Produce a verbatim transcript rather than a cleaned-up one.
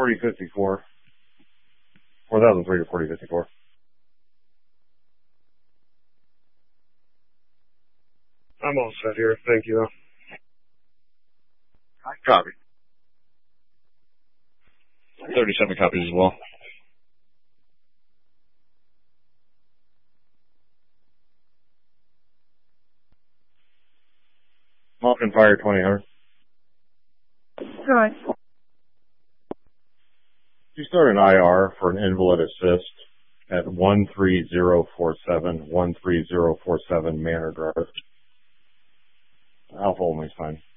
forty fifty-four. four thousand three to forty fifty-four. I'm all set here. Thank you, though. Copy. thirty-seven copies as well. Malkin Fire twenty hundred. Good. You start an I R for an invalid assist at one three zero four seven, one three zero four seven Manor Drive. Alpha only is fine.